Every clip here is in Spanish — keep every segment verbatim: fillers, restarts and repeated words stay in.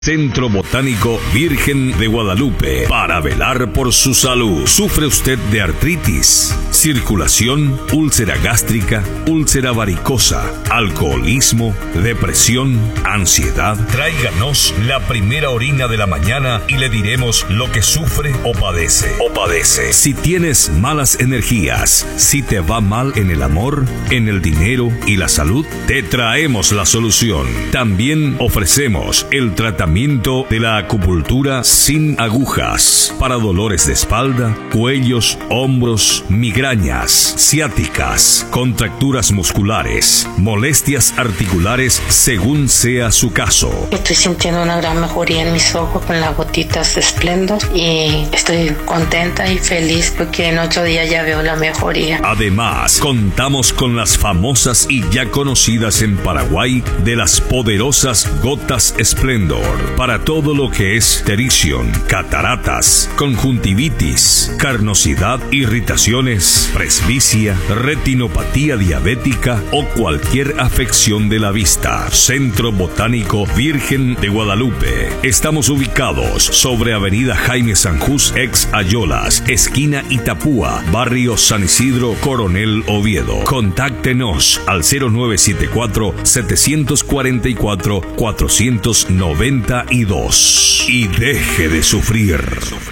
Centro Botánico Virgen de Guadalupe, para velar por su salud. ¿Sufre usted de artritis, circulación, úlcera gástrica, úlcera varicosa, alcoholismo, depresión, ansiedad? Tráiganos la primera orina de la mañana y le diremos lo que sufre o padece. O padece. Si tienes malas energías, si te va mal en el amor, en el dinero y la salud, te traemos la solución. También ofrecemos el tratamiento de la acupuntura sin agujas para dolores de espalda, cuellos, hombros, migrañas, ciáticas, contracturas musculares, molestias articulares, según sea su caso. Estoy sintiendo una gran mejoría en mis ojos con las gotitas de Splendor y estoy contenta y feliz porque en ocho días ya veo la mejoría. Además, contamos con las famosas y ya conocidas en Paraguay de las poderosas gotas Splendor para todo lo que es terición, cataratas, conjuntivitis, carnosidad, irritaciones, presbicia, retinopatía diabética o cualquier afección de la vista. Centro Botánico Virgen de Guadalupe. Estamos ubicados sobre Avenida Jaime Sanjús, ex Ayolas, esquina Itapúa, barrio San Isidro, Coronel Oviedo. Contáctenos al cero nueve siete cuatro, siete cuatro cuatro, cuatro nueve dos y deje de sufrir.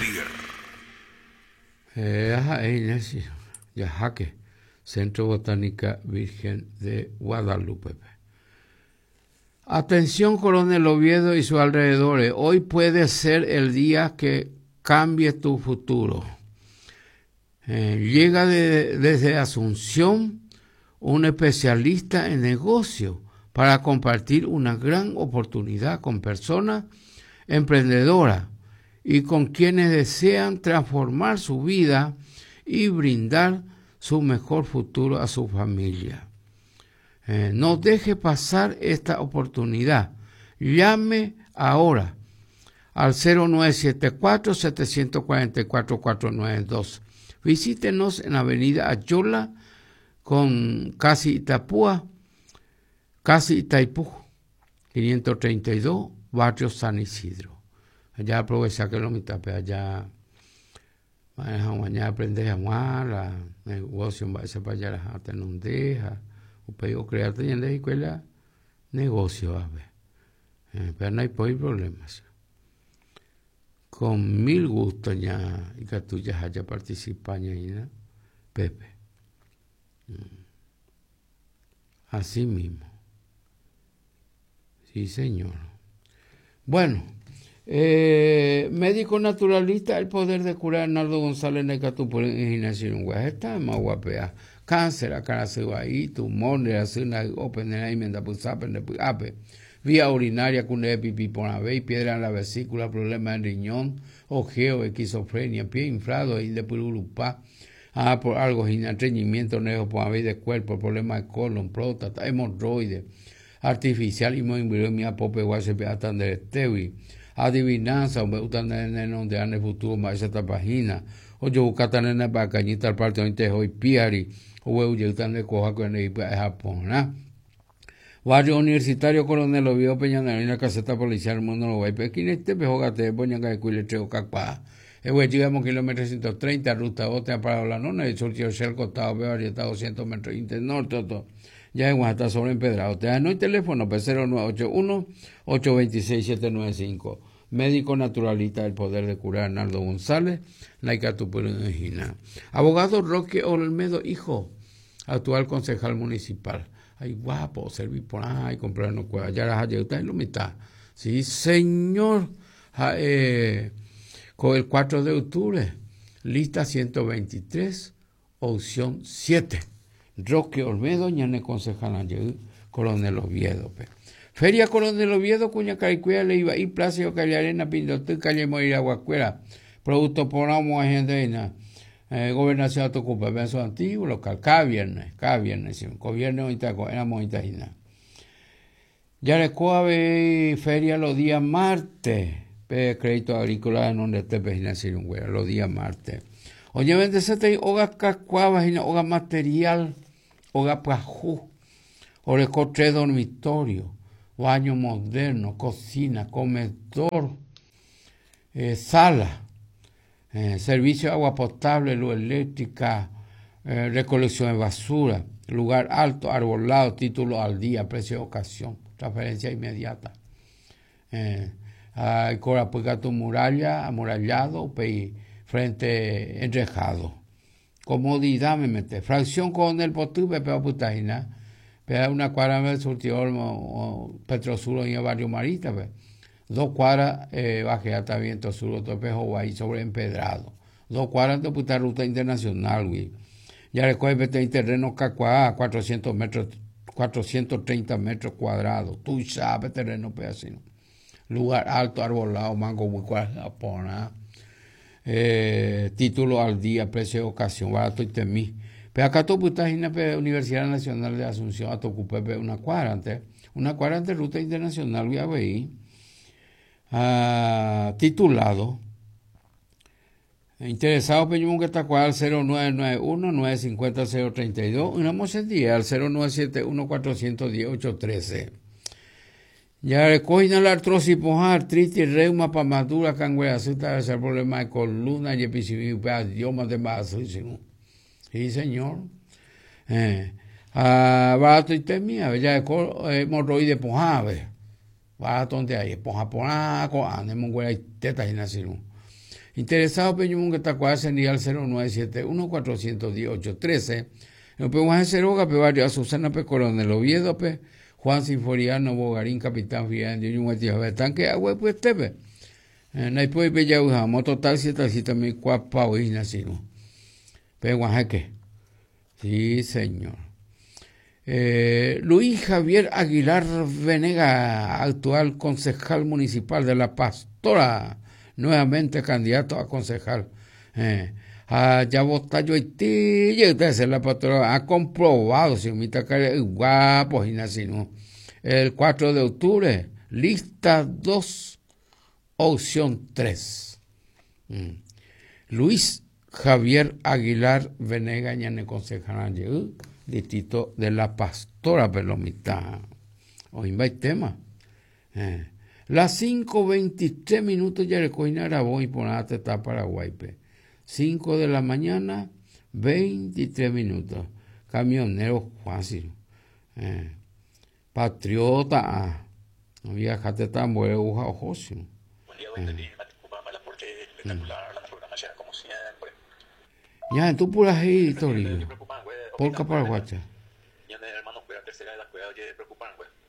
Eh, Yajaque, Centro Botánica Virgen de Guadalupe. Atención, Coronel Oviedo y sus alrededores. Hoy puede ser el día que cambie tu futuro. Eh, llega de, desde Asunción un especialista en negocio para compartir una gran oportunidad con personas emprendedoras y con quienes desean transformar su vida y brindar su mejor futuro a su familia. Eh, no deje pasar esta oportunidad. Llame ahora al cero nueve siete cuatro, siete cuatro cuatro, cuatro nueve dos. Visítenos en Avenida Ayola con casi Itapúa, casi Itaipú, quinientos treinta y dos, barrio San Isidro. Allá aprovecha que lo mitad, allá mañana aprender a amar, negocio, va a ser para allá, a tener un deja, o pedir crearte en la escuela, negocio, a ver. Pero no hay problemas. Con mil gusto ya, y que tú ya haya participado en Pepe. Así mismo. Sí, señor. Bueno, eh, médico naturalista, el poder de curar. Arnaldo González Necatú por imaginación. Está más guapea. Cáncer, acá se va ahí, tumor, de hacer una open en la imenda, pues ape. Vía urinaria, con de pipí por la vez, piedra en la vesícula, problema en riñón, ojeo, esquizofrenia, pie inflado, y de purulupá. Ah, por algo, estreñimiento, nejo, por la vez de cuerpo, problema de colon, próstata, hemorroides artificial y muy mi pope guasepe hasta de tewi adivinanza me gustan de donde han el futuro más esta página o yo buscatan en la cañita al parte donde hoy piari o yo gustan de coja con el Japón ¿no? Barrio Universitario Coronel Oviedo Peñanarina caseta policial mundo lo va a aquí en este pejogate poñan que cuile treo cacpa el güey llegamos kilómetro ciento treinta ruta otra para la nona el sorteo el costado veo está doscientos metros internorte todo ya en Oaxaca sobre empedrado. Te dan el teléfono cero nueve ocho uno, ocho dos seis, siete nueve cinco. Médico naturalista del poder de curar Arnaldo González, Laika Tupurina. Abogado Roque Olmedo, hijo, actual concejal municipal. Ay, guapo, servir por ahí, comprarnos cuevas. Ya las hay, usted lo mitad. Sí, señor. Ja, eh, con el cuatro de octubre, lista ciento veintitrés, opción siete. Roque Olmedo, ñane concejal Coronel Oviedo. Pe. Feria Coronel Oviedo, cuña caricuela, le iba y Placio Calle Arena, Pindote, Calle Moira, Aguacuera, producto por amo agenda, eh, gobernación de Tocupa, Benzo Antiguo, local, cada viernes, cada viernes, gobierno Itaco, era Moitajina. Ya le coabe feria los días martes, pe, crédito agrícola en donde te pejina Sirungüera, los días martes. Oye, vende sete hoga cacuabas y hoga material, hoga pajú, o le tres dormitorio, baño moderno, cocina, comedor, eh, sala, eh, servicio de agua potable, luz eléctrica, eh, recolección de basura, lugar alto, arbolado, título al día, precio de ocasión, transferencia inmediata. Eh, hay Corapuicato muralla, amurallado, pei, frente enrejado. Comodidad me mete. Fracción con el potube, pero putagina. Pero una cuadra del surtidor Petrosuro en el barrio Marita. Pe. Dos cuadras eh, Bajeata Viento Sur, Tope Hawaii, sobre empedrado. Dos cuadras de puta ruta internacional, güey. Ya recoge en terreno Cacuá, cuatrocientos metros, cuatrocientos treinta metros cuadrados. Tú sabes, terreno pedacino. Lugar alto, arbolado, mango, huicuar, japona. Eh, título al día, precio de ocasión, barato y temí. Pero acá tú putas en la Universidad Nacional de Asunción, a tu ocupé una cuadra antes, una cuadra antes ruta internacional, voy a ver, uh, titulado, interesado Peñumón que está cual al cero nueve nueve uno, nueve cinco cero, cero tres dos, una mocendía al cero nueve siete uno, cuatro uno cero, ocho uno tres. Ya recogen la artrosis, poja, artritis, reuma, pamadura, canguerazuta, ese problema de columna, y episimio, idiomas de más. Sí, señor. Eh, ah, barato y temía, ya hemorroide, poja, ve. Barato donde hay, poja, poja, coane, monguera y tetas y nacieron. Interesado, Peñumón, que está cual al cero nueve siete uno, cuatro uno cero, ocho uno tres. No podemos hacer roga, pe barrio Azucena, pe Coronel Oviedo, pe. Juan Sinforiano, Bogarín, Capitán Fian, yo un tío, tanque agua pues tepe. No hay pues bella uja, moto taxi, taxi también cuapa o isna sino. Pero Oaxaque. Sí, señor. Eh, Luis Javier Aguilar Venega, actual concejal municipal de La Pastora, nuevamente candidato a concejal. Eh, Ah, ya votayo y ti, usted la pastora ha comprobado, si mi tacaria guapo, y así, ¿no? El cuatro de octubre, lista dos, opción tres. Mm. Luis Javier Aguilar Venega, ñane concejal, distrito de La Pastora, Pelomita. Hoy va el tema. Eh. Las cinco veintitrés minutos ya le coinara voy por nada te está Paraguay, pe. cinco de la mañana, veintitrés minutos. Camionero fácil. Eh, patriota. Ah. No viajaste tan bueno, uja ojoso. Buen día, buen día. El aporte espectacular, la programación como siempre. Ya, tú por ahí, Torillo. Polka Paraguacha. Ya, hermano, cuida tercera de la cueva, oye, preocupan, güey.